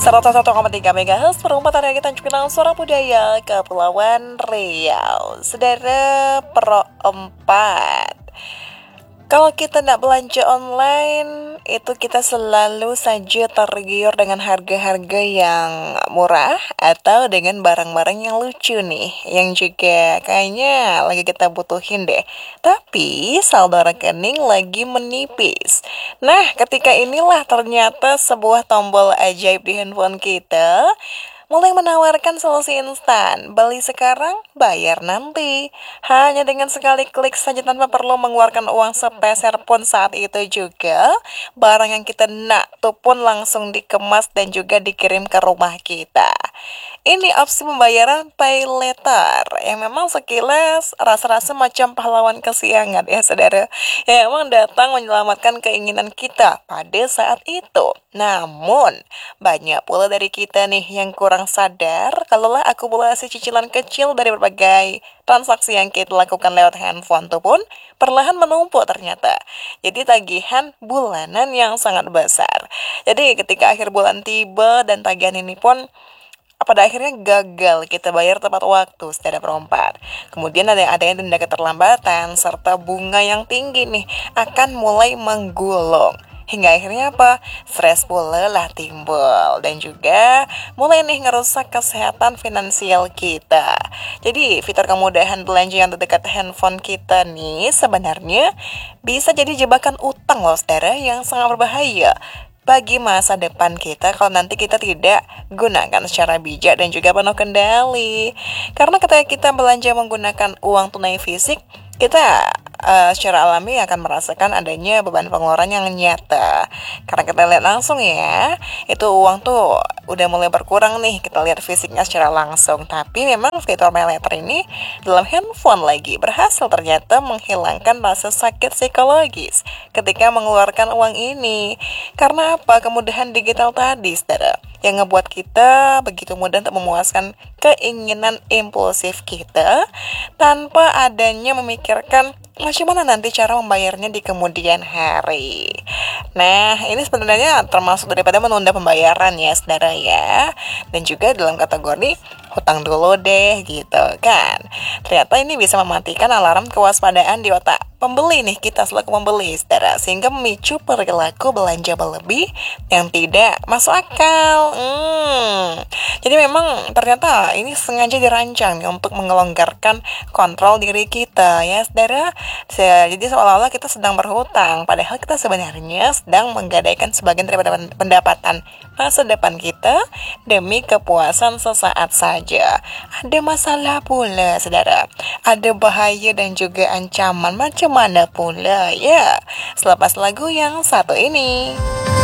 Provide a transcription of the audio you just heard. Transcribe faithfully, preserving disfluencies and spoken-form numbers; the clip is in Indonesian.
seratus satu koma tiga MHz perempatan yang kita Tanjung Suara Budaya Kepulauan Riau. Saudara Pro empat, kalau kita tidak belanja online, itu kita selalu saja tergiur dengan harga-harga yang murah atau dengan barang-barang yang lucu nih, yang juga kayaknya lagi kita butuhin deh. Tapi saldo rekening lagi menipis. Nah, ketika inilah ternyata sebuah tombol ajaib di handphone kita mulai menawarkan solusi instan, beli sekarang, bayar nanti. Hanya dengan sekali klik saja tanpa perlu mengeluarkan uang sepeser pun saat itu juga, barang yang kita nak tuh pun langsung dikemas dan juga dikirim ke rumah kita. Ini opsi pembayaran pay later yang memang sekilas rasa-rasa macam pahlawan kesiangan ya saudara, yang memang datang menyelamatkan keinginan kita pada saat itu. Namun, banyak pula dari kita nih yang kurang sadar kalaulah akumulasi cicilan kecil dari berbagai transaksi yang kita lakukan lewat handphone tuh pun perlahan menumpuk ternyata. Jadi tagihan bulanan yang sangat besar. Jadi ketika akhir bulan tiba dan tagihan ini pun pada akhirnya gagal kita bayar tepat waktu secara perempat. Kemudian ada ada yang denda keterlambatan serta bunga yang tinggi nih akan mulai menggulung. Hingga akhirnya apa? Stres pula lah timbul. Dan juga mulai nih ngerusak kesehatan finansial kita. Jadi fitur kemudahan belanja yang terdekat handphone kita nih sebenarnya bisa jadi jebakan utang loh saudara, yang sangat berbahaya bagi masa depan kita kalau nanti kita tidak gunakan secara bijak dan juga penuh kendali. Karena ketika kita belanja menggunakan uang tunai fisik, kita uh, secara alami akan merasakan adanya beban pengeluaran yang nyata. Karena kita lihat langsung ya, itu uang tuh udah mulai berkurang nih, kita lihat fisiknya secara langsung. Tapi memang fitur pay later ini dalam handphone lagi berhasil ternyata menghilangkan rasa sakit psikologis ketika mengeluarkan uang ini. Karena apa? Kemudahan digital tadi, saudara, yang ngebuat kita begitu mudah untuk memuaskan keinginan impulsif kita tanpa adanya memikirkan bagaimana nanti cara membayarnya di kemudian hari. Nah, ini sebenarnya termasuk daripada menunda pembayaran ya, saudara ya. Dan juga dalam kategori hutang dulu deh gitu kan. Ternyata ini bisa mematikan alarm kewaspadaan di otak pembeli nih, kita selaku pembeli saudara, sehingga memicu perilaku belanja berlebih yang tidak masuk akal. Hmm. Jadi memang ternyata ini sengaja dirancang nih untuk mengelonggarkan kontrol diri kita ya saudara. Jadi seolah-olah kita sedang berhutang, padahal kita sebenarnya sedang menggadaikan sebagian daripada pendapatan masa depan kita demi kepuasan sesaat saja. Ada masalah pula saudara, ada bahaya dan juga ancaman macam mana pula ya. Selepas lagu yang satu ini.